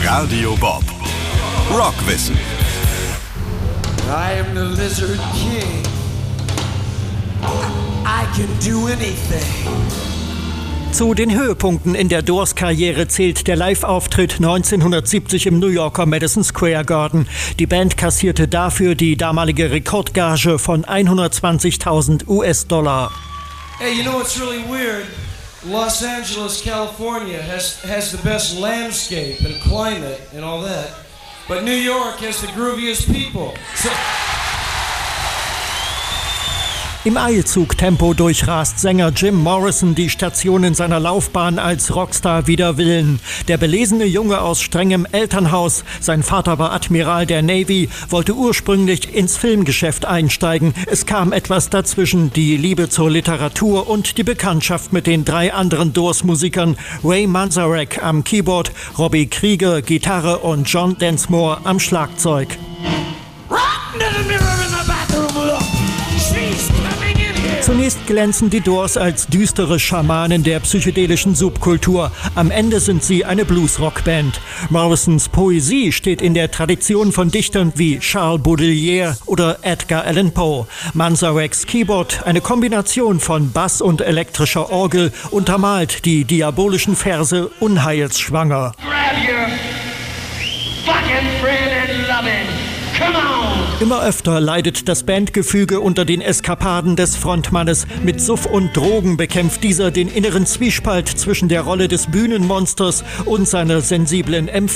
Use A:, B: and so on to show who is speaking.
A: Radio Bob. Rockwissen.
B: I am the Lizard King. I can do anything.
C: Zu den Höhepunkten in der Doors-Karriere zählt der Live-Auftritt 1970 im New Yorker Madison Square Garden. Die Band kassierte dafür die damalige Rekordgage von 120.000 US-Dollar.
B: Hey, you know what's really weird? Los Angeles, California has the best landscape and climate and all that. But New York has the grooviest people.
C: Im Eilzugtempo durchrast Sänger Jim Morrison die Stationen seiner Laufbahn als Rockstar wider Willen. Der belesene Junge aus strengem Elternhaus, sein Vater war Admiral der Navy, wollte ursprünglich ins Filmgeschäft einsteigen. Es kam etwas dazwischen, die Liebe zur Literatur und die Bekanntschaft mit den 3 anderen Doors-Musikern, Ray Manzarek am Keyboard, Robbie Krieger Gitarre und John Densmore am Schlagzeug. Zunächst glänzen die Doors als düstere Schamanen der psychedelischen Subkultur. Am Ende sind sie eine Blues-Rock-Band. Morrisons Poesie steht in der Tradition von Dichtern wie Charles Baudelaire oder Edgar Allan Poe. Manzareks Keyboard, eine Kombination von Bass und elektrischer Orgel, untermalt die diabolischen Verse unheilsschwanger.
D: Grab your fucking friend and love him. Come on!
C: Immer öfter leidet das Bandgefüge unter den Eskapaden des Frontmannes. Mit Suff und Drogen bekämpft dieser den inneren Zwiespalt zwischen der Rolle des Bühnenmonsters und seiner sensiblen Empfindlichkeit.